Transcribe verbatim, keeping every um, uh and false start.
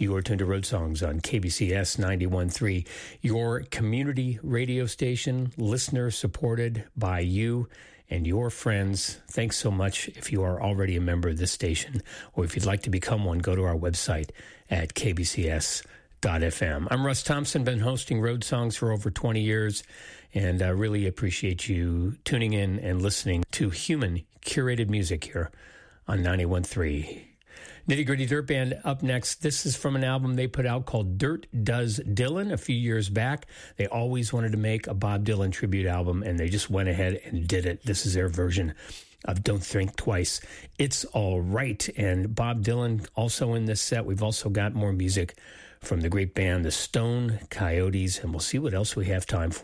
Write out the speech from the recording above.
You are tuned to Road Songs on K B C S ninety-one point three, your community radio station, listener supported by you and your friends. Thanks so much. If you are already a member of this station, or if you'd like to become one, go to our website at k b c s dot f m. I'm Russ Thompson, been hosting Road Songs for over twenty years, and I really appreciate you tuning in and listening to human curated music here on ninety-one point three. Nitty Gritty Dirt Band up next. This is from an album they put out called Dirt Does Dylan a few years back. They always wanted to make a Bob Dylan tribute album, and they just went ahead and did it. This is their version of Don't Think Twice. It's all right. And Bob Dylan also in this set. We've also got more music from the great band, the Stone Coyotes, and we'll see what else we have time for.